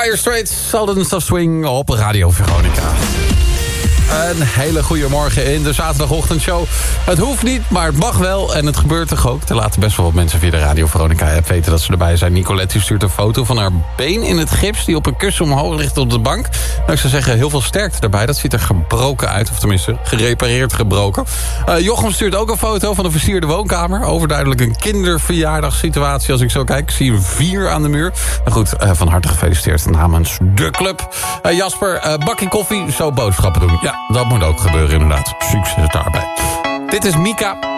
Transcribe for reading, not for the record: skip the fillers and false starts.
Dire Straits, Sultans of Swing op Radio Veronica. Een hele goede morgen in de zaterdagochtendshow. Het hoeft niet, maar het mag wel en het gebeurt toch ook. Er laten best wel wat mensen via de Radio Veronica-app weten dat ze erbij zijn. Nicolette stuurt een foto van haar been in het gips die op een kussen omhoog ligt op de bank. Nou, ik zou zeggen, heel veel sterkte daarbij. Dat ziet er gebroken uit, of tenminste gerepareerd gebroken. Jochem stuurt ook een foto van een versierde woonkamer. Overduidelijk een kinderverjaardagssituatie als ik zo kijk. Ik zie een 4 aan de muur. Nou goed, van harte gefeliciteerd namens de club. Jasper, bakje koffie, zo boodschappen doen. Ja, dat moet ook gebeuren inderdaad. Succes daarbij. Dit is Mika.